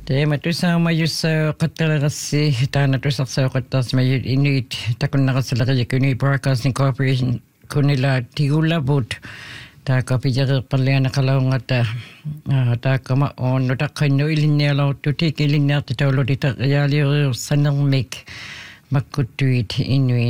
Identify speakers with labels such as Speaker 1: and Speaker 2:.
Speaker 1: Teema tusaamajussa qattalerassi taana tusarsaoqattaarsimayut Inuit takunnaqassaleriak Inuit Broadcasting Corporation kunila tigulabut taakapijareerparlianaqalaungata taakama on nutaqqannu ilinnialauttu tikilinniarti taulutita yaaliuriursanermik makkuttuit Inuit